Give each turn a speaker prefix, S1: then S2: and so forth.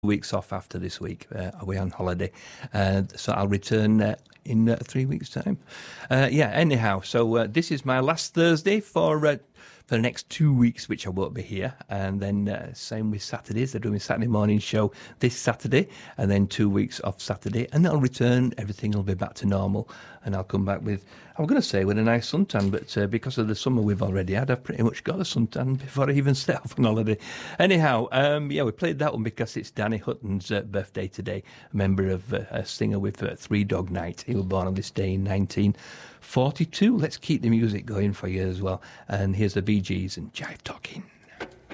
S1: weeks off after this week, away on holiday. So I'll return in 3 weeks' time. Anyhow, so this is my last Thursday for the next 2 weeks, which I won't be here. And then same with Saturdays. They're doing a Saturday morning show this Saturday, and then 2 weeks off Saturday. And then I'll return. Everything will be back to normal. And I'll come back with, I was going to say with a nice suntan, but because of the summer we've already had, I've pretty much got a suntan before I even set off on holiday. Anyhow, we played that one because it's Danny Hutton's birthday today, a member of a singer with Three Dog Night. He was born on this day in 1942. Let's keep the music going for you as well. And here's the Bee Gees and Jive Talking.